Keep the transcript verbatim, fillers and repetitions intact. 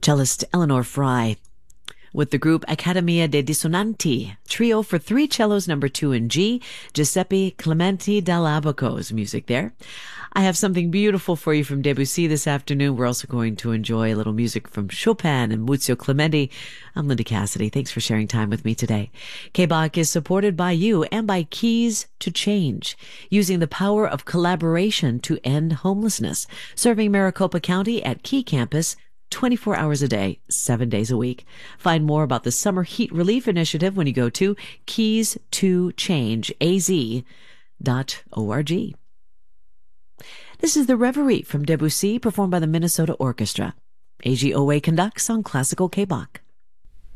Cellist Eleanor Fry with the group Accademia dei Dissonanti, trio for three cellos number two in G, Giuseppe Clementi dall'Abaco's music there. I have something beautiful for you from Debussy this afternoon. We're also going to enjoy a little music from Chopin and Muzio Clementi. I'm Linda Cassidy. Thanks for sharing time with me today. K-Bach is supported by you and by Keys to Change, using the power of collaboration to end homelessness, serving Maricopa County at Key Campus twenty-four hours a day, seven days a week. Find more about the Summer Heat Relief Initiative when you go to keys to change a z dot org. This is the Reverie from Debussy, performed by the Minnesota Orchestra. A G O A conducts on Classical K-Bach.